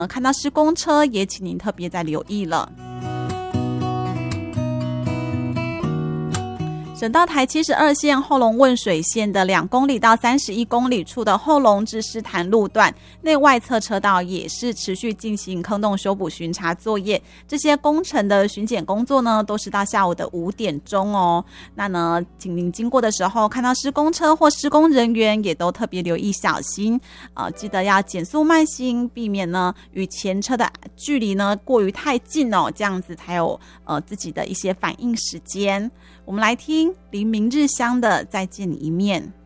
看到施工车也请您特别再留意了。省道台72线后龙汶水线的2公里到31公里处的后龙至狮潭路段内外侧车道也是持续进行坑洞修补巡查作业，这些工程的巡检工作呢都是到下午的5点钟哦。那呢，请您经过的时候看到施工车或施工人员也都特别留意小心，记得要减速慢行，避免呢与前车的距离呢过于太近哦，这样子才有自己的一些反应时间。我们来听林明日香的《再见你一面》。